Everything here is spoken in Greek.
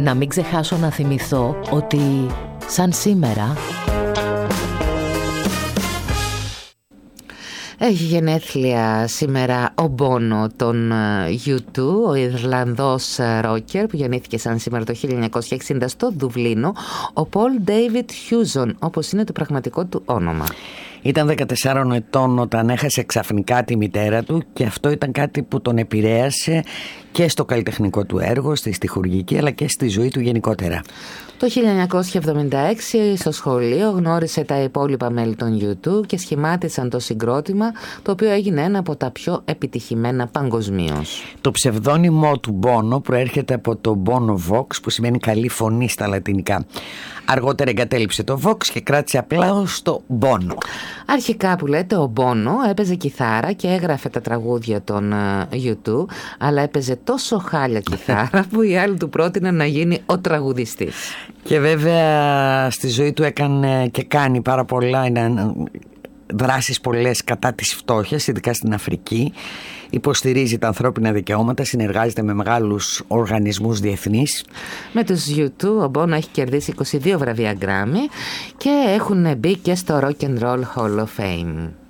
Να μην ξεχάσω να θυμηθώ ότι σαν σήμερα έχει γενέθλια σήμερα ο Μπόνο των U2, ο Ιρλανδός ρόκερ που γεννήθηκε σαν σήμερα το 1960 στο Δουβλίνο, ο Πολ Ντέιβιτ Χιούζον, όπως είναι το πραγματικό του όνομα. Ήταν 14 ετών όταν έχασε ξαφνικά τη μητέρα του και αυτό ήταν κάτι που τον επηρέασε και στο καλλιτεχνικό του έργο, στη στιχουργική αλλά και στη ζωή του γενικότερα. Το 1976 στο σχολείο γνώρισε τα υπόλοιπα μέλη των U2 και σχημάτισαν το συγκρότημα, το οποίο έγινε ένα από τα πιο επιτυχημένα παγκοσμίως. Το ψευδόνυμό του Bono προέρχεται από το Bono Vox, που σημαίνει καλή φωνή στα λατινικά. Αργότερα εγκατέλειψε το Vox και κράτησε απλά ως το Bono. Αρχικά που λέτε, ο Bono έπαιζε κιθάρα και έγραφε τα τραγούδια των U2, αλλά έπαιζε τόσο χάλια κιθάρα που οι άλλοι του πρότειναν να γίνει ο τραγουδιστής. Και βέβαια στη ζωή του έκανε και κάνει πάρα πολλά δράσεις πολλές κατά της φτώχειας, ειδικά στην Αφρική. Υποστηρίζει τα ανθρώπινα δικαιώματα, συνεργάζεται με μεγάλους οργανισμούς διεθνείς. Με τους U2 ο Bono έχει κερδίσει 22 βραβεία Grammy και έχουν μπει και στο Rock and Roll Hall of Fame.